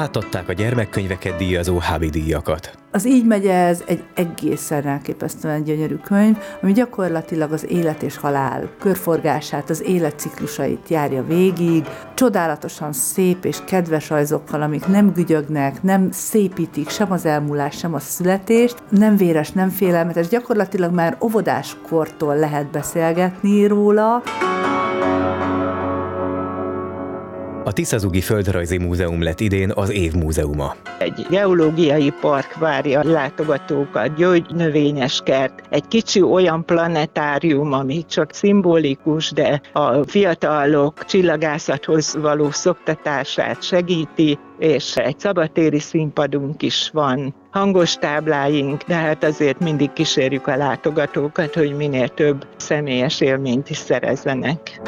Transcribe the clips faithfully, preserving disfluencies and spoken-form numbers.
átadták a gyermekkönyveket díjazó Habi díjakat. Az Így megy ez egy egészen elképesztően gyönyörű könyv, ami gyakorlatilag az élet és halál körforgását, az életciklusait járja végig, csodálatosan szép és kedves rajzokkal, amik nem gügyögnek, nem szépítik sem az elmúlást, sem a születést, nem véres, nem félelmetes, gyakorlatilag már óvodáskortól lehet beszélgetni róla. A Tiszazugi Földrajzi Múzeum lett idén az év múzeuma. Egy geológiai park várja látogatókat, gyógynövényes kert, egy kicsi olyan planetárium, ami csak szimbolikus, de a fiatalok csillagászathoz való szoktatását segíti, és egy szabadtéri színpadunk is van, hangos tábláink, de hát azért mindig kísérjük a látogatókat, hogy minél több személyes élményt is szerezzenek.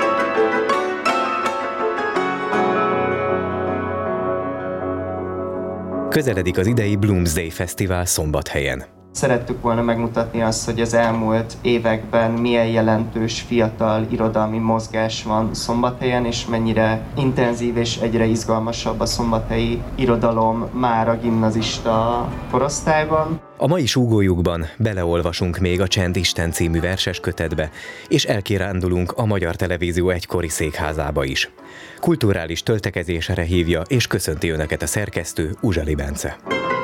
Közeledik az idei Bloomsday Fesztivál Szombathelyen. Szerettük volna megmutatni azt, hogy az elmúlt években milyen jelentős fiatal irodalmi mozgás van Szombathelyen, és mennyire intenzív és egyre izgalmasabb a szombathelyi irodalom már a gimnazista korosztályban. A mai súgójukban beleolvasunk még a Csend Isten című verses kötetbe, és elkirándulunk a Magyar Televízió egykori székházába is. Kulturális töltekezésre hívja és köszönti önöket a szerkesztő, Uzsali Bence.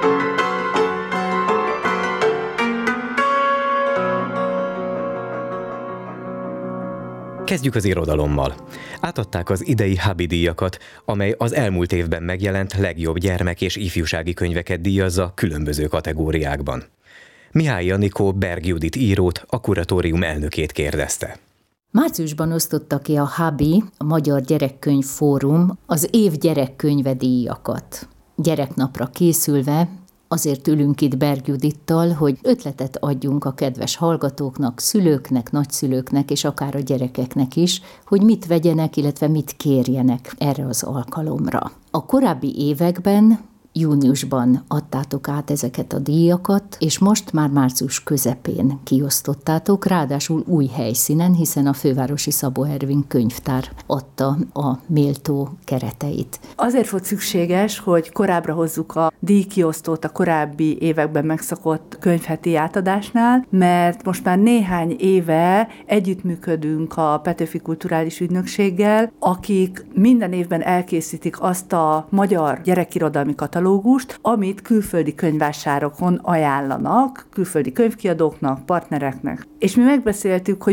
Kezdjük az irodalommal. Átadták az idei Habi díjakat, amely az elmúlt évben megjelent legjobb gyermek- és ifjúsági könyveket díjazza különböző kategóriákban. Mihály Anikó Berg Judit írót, a kuratórium elnökét kérdezte. Márciusban osztotta ki a Habi, a Magyar Gyerekkönyv Fórum, az év gyerekkönyve díjakat. Gyereknapra készülve azért ülünk itt Berg Judittal, hogy ötletet adjunk a kedves hallgatóknak, szülőknek, nagyszülőknek és akár a gyerekeknek is, hogy mit vegyenek, illetve mit kérjenek erre az alkalomra. A korábbi években júniusban adtátok át ezeket a díjakat, és most már március közepén kiosztottátok, ráadásul új helyszínen, hiszen a Fővárosi Szabó Ervin Könyvtár adta a méltó kereteit. Azért volt szükséges, hogy korábbra hozzuk a díjkiosztót a korábbi években megszokott könyvheti átadásnál, mert most már néhány éve együttműködünk a Petőfi Kulturális Ügynökséggel, akik minden évben elkészítik azt a magyar gyerekirodalmi katalógust, amit külföldi könyvvásárokon ajánlanak, külföldi könyvkiadóknak, partnereknek. És mi megbeszéltük, hogy